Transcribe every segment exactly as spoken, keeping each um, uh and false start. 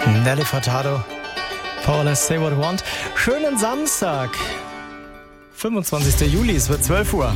Nelly Furtado, Powerless, Say What You Want. Schönen Samstag, fünfundzwanzigster Juli, es wird zwölf Uhr.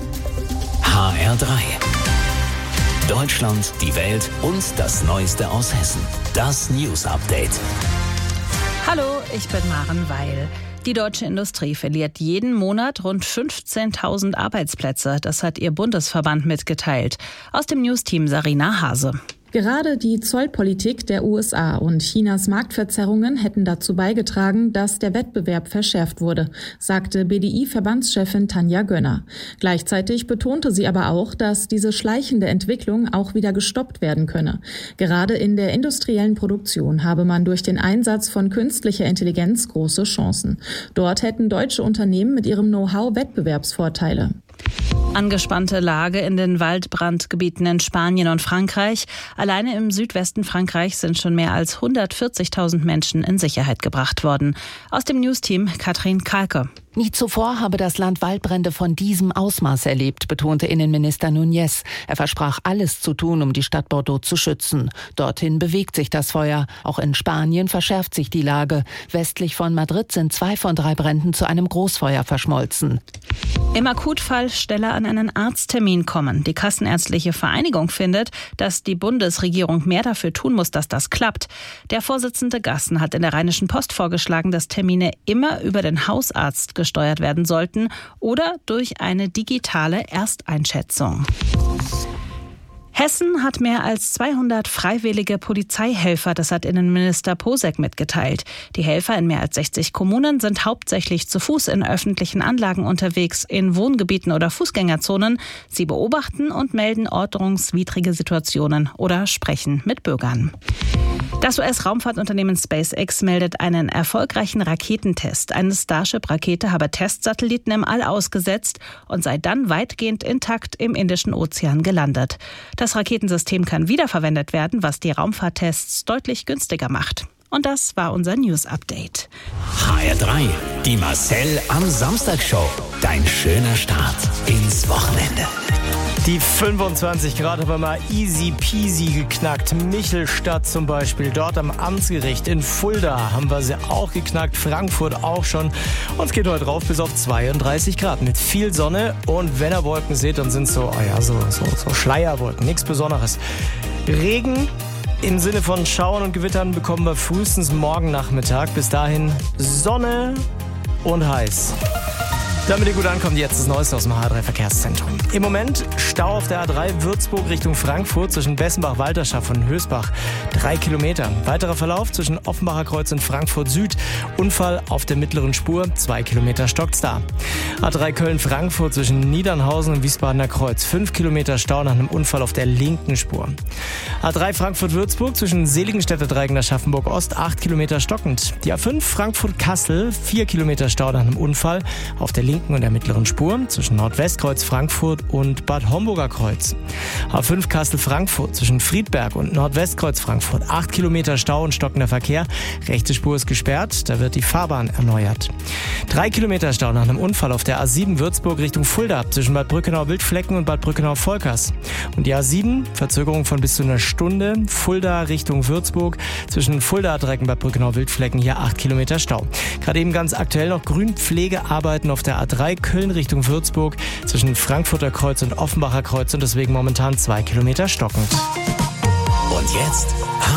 H R drei. Deutschland, die Welt und das Neueste aus Hessen. Das News Update. Hallo, ich bin Maren Weil. Die deutsche Industrie verliert jeden Monat rund fünfzehntausend Arbeitsplätze. Das hat ihr Bundesverband mitgeteilt. Aus dem Newsteam Sarina Hase. Gerade die Zollpolitik der U S A und Chinas Marktverzerrungen hätten dazu beigetragen, dass der Wettbewerb verschärft wurde, sagte B D I-Verbandschefin Tanja Gönner. Gleichzeitig betonte sie aber auch, dass diese schleichende Entwicklung auch wieder gestoppt werden könne. Gerade in der industriellen Produktion habe man durch den Einsatz von künstlicher Intelligenz große Chancen. Dort hätten deutsche Unternehmen mit ihrem Know-how Wettbewerbsvorteile. Angespannte Lage in den Waldbrandgebieten in Spanien und Frankreich. Alleine im Südwesten Frankreichs sind schon mehr als hundertvierzigtausend Menschen in Sicherheit gebracht worden. Aus dem Newsteam Katrin Kalke. Nie zuvor habe das Land Waldbrände von diesem Ausmaß erlebt, betonte Innenminister Núñez. Er versprach, alles zu tun, um die Stadt Bordeaux zu schützen. Dorthin bewegt sich das Feuer. Auch in Spanien verschärft sich die Lage. Westlich von Madrid sind zwei von drei Bränden zu einem Großfeuer verschmolzen. Im Akutfall schneller an einen Arzttermin kommen. Die Kassenärztliche Vereinigung findet, dass die Bundesregierung mehr dafür tun muss, dass das klappt. Der Vorsitzende Gassen hat in der Rheinischen Post vorgeschlagen, dass Termine immer über den Hausarzt gesteuert werden sollten oder durch eine digitale Ersteinschätzung. Hessen hat mehr als zweihundert freiwillige Polizeihelfer, das hat Innenminister Posek mitgeteilt. Die Helfer in mehr als sechzig Kommunen sind hauptsächlich zu Fuß in öffentlichen Anlagen unterwegs, in Wohngebieten oder Fußgängerzonen. Sie beobachten und melden ordnungswidrige Situationen oder sprechen mit Bürgern. Das U S-Raumfahrtunternehmen SpaceX meldet einen erfolgreichen Raketentest. Eine Starship-Rakete habe Testsatelliten im All ausgesetzt und sei dann weitgehend intakt im Indischen Ozean gelandet. Das Raketensystem kann wiederverwendet werden, was die Raumfahrttests deutlich günstiger macht. Und das war unser News-Update. H R drei, die Marcel am Samstag-Show. Dein schöner Start ins Wochenende. Die fünfundzwanzig Grad haben wir mal easy peasy geknackt. Michelstadt zum Beispiel, dort am Amtsgericht in Fulda haben wir sie auch geknackt. Frankfurt auch schon. Und es geht heute rauf bis auf zweiunddreißig Grad mit viel Sonne. Und wenn ihr Wolken seht, dann sind so, oh ja, so, so, so Schleierwolken, nichts Besonderes. Regen im Sinne von Schauern und Gewittern bekommen wir frühestens morgen Nachmittag. Bis dahin Sonne und heiß. Damit ihr gut ankommt, jetzt das Neueste aus dem H R drei Verkehrszentrum. Im Moment Stau auf der A drei Würzburg Richtung Frankfurt zwischen Bessenbach-Walterschaft und Hösbach. Drei Kilometer. Weiterer Verlauf zwischen Offenbacher Kreuz und Frankfurt Süd. Unfall auf der mittleren Spur. Zwei Kilometer stockt's da. A drei Köln-Frankfurt zwischen Niedernhausen und Wiesbadener Kreuz. Fünf Kilometer Stau nach einem Unfall auf der linken Spur. A drei Frankfurt-Würzburg zwischen Seligenstädter Dreieck und Aschaffenburg Ost. Acht Kilometer stockend. Die A fünf Frankfurt-Kassel. Vier Kilometer Stau nach einem Unfall auf der linken und der mittleren Spur zwischen Nordwestkreuz Frankfurt und Bad Homburger Kreuz. A fünf Kassel-Frankfurt zwischen Friedberg und Nordwestkreuz Frankfurt. Acht Kilometer Stau und stockender Verkehr. Rechte Spur ist gesperrt, da wird die Fahrbahn erneuert. Drei Kilometer Stau nach einem Unfall auf der A sieben Würzburg Richtung Fulda zwischen Bad Brückenau-Wildflecken und Bad Brückenau-Volkers. Und die A sieben, Verzögerung von bis zu einer Stunde, Fulda Richtung Würzburg zwischen Fulda-Dreieck und Bad Brückenau-Wildflecken, hier acht Kilometer Stau. Gerade eben ganz aktuell noch Grünpflegearbeiten auf der A drei Köln Richtung Würzburg zwischen Frankfurter Kreuz und Offenbacher Kreuz und deswegen momentan zwei Kilometer stockend. Und jetzt